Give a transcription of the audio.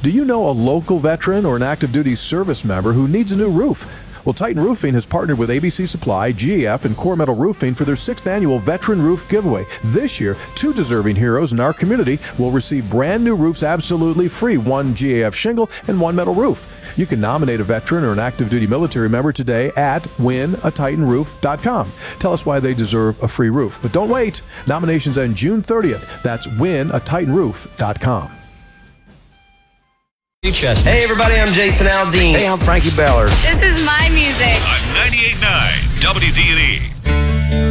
Do you know a local veteran or an active duty service member who needs a new roof? Well, Titan Roofing has partnered with ABC Supply, GAF, and Core Metal Roofing for their 6th annual Veteran Roof Giveaway. This year, 2 deserving heroes in our community will receive brand new roofs absolutely free, 1 GAF shingle and 1 metal roof. You can nominate a veteran or an active duty military member today at winatitanroof.com. Tell us why they deserve a free roof. But don't wait. Nominations end June 30th. That's winatitanroof.com. Hey everybody, I'm Jason Aldean. Hey, I'm Frankie Beller. This is my music. On 98.9 WD&E.